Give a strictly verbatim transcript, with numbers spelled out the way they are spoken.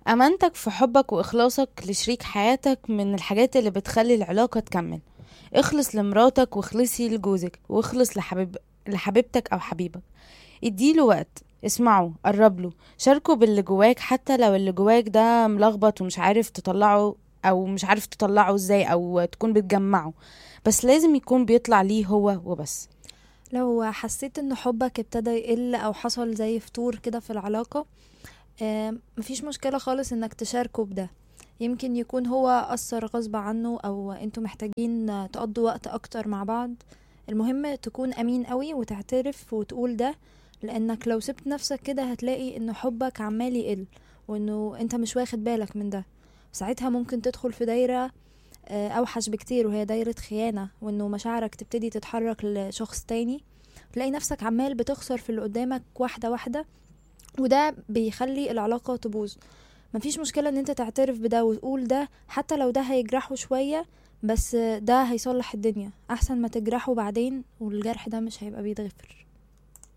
أمانتك في حبك وإخلاصك لشريك حياتك من الحاجات اللي بتخلي العلاقة تكمل. اخلص لمراتك واخلصي لجوزك واخلص لحبيب لحبيبتك أو حبيبك. اديله وقت، اسمعه، قربله، شاركه باللي جواك حتى لو اللي جواك ده ملخبط ومش عارف تطلعه، أو مش عارف تطلعه ازاي أو تكون بتجمعه، بس لازم يكون بيطلع ليه هو وبس. لو حسيت ان حبك ابتدى يقل او حصل زي فتور كده في العلاقة، آه، مفيش مشكلة خالص انك تشاركه بده. يمكن يكون هو أثر غصب عنه او انتوا محتاجين تقضوا وقت اكتر مع بعض. المهم تكون امين قوي وتعترف وتقول ده، لانك لو سبت نفسك كده هتلاقي ان حبك عمال يقل وانه انت مش واخد بالك من ده. ساعتها ممكن تدخل في دايرة آه، اوحش بكتير، وهي دايرة خيانة، وانه مشاعرك تبتدي تتحرك لشخص تاني. تلاقي نفسك عمال بتخسر في اللي قدامك واحدة واحدة، وده بيخلي العلاقة تبوظ. مفيش مشكلة ان انت تعترف بده وتقول ده، حتى لو ده هيجرحه شوية، بس ده هيصلح الدنيا احسن ما تجرحه بعدين والجرح ده مش هيبقى بيتغفر.